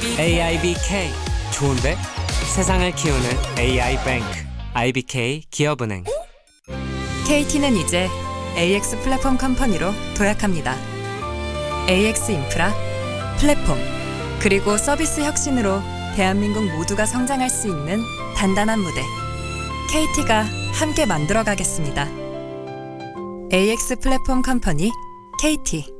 AIBK 좋은데? 세상을 키우는 AI뱅크 IBK 기업은행. KT는 이제 AX 플랫폼 컴퍼니로 도약합니다. AX 인프라, 플랫폼, 그리고 서비스 혁신으로 대한민국 모두가 성장할 수 있는 단단한 무대. KT가 함께 만들어 가겠습니다. AX 플랫폼 컴퍼니 KT.